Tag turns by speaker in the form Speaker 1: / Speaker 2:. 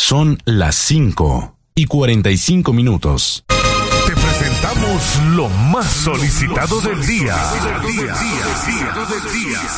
Speaker 1: Son las 5:45.
Speaker 2: Te presentamos lo más solicitado del día.